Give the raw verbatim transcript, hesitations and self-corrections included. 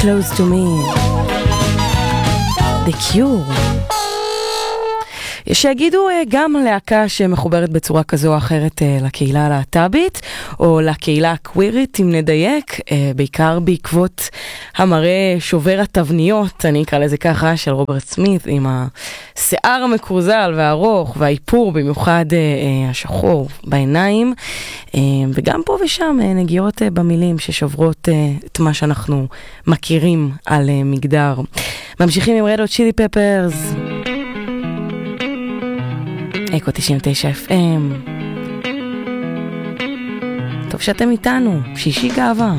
Close to Me, The Cure. יש שיגידו גם להקה שמחוברת בצורה כזו או אחרת לקהילה הלהט"בית, או לקהילה הקווירית, אם נדייק, בעיקר בעקבות המראה שובר התבניות, אני אקרא לזה ככה, של רוברט סמית, עם השיער המקורזל והארוך, והאיפור, במיוחד השחור בעיניים, וגם פה ושם נגיעות במילים ששוברות את מה שאנחנו מכירים על מגדר. ממשיכים עם רד הוט צ'ילי פפרס, אקו תשעים ותשע אף אם. טוב שאתם איתנו, שישי גאווה.